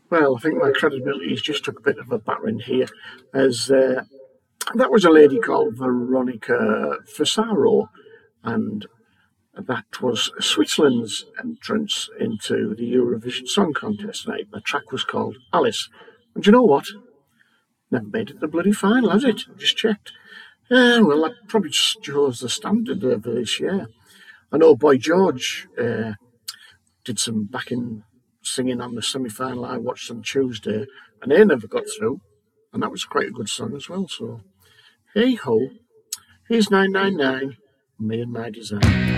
Well, I think my credibility's just took a bit of a battering here, as that was a lady called Veronica Fasaro, and that was Switzerland's entrance into the Eurovision Song Contest night. The track was called Alice. And do you know what? Never made it to the bloody final, has it? Just checked. Well, that probably shows the standard of this year. I know Boy George did some backing singing on the semi-final I watched on Tuesday, and they never got through. And that was quite a good song as well. So, hey ho, here's 999, me and my design.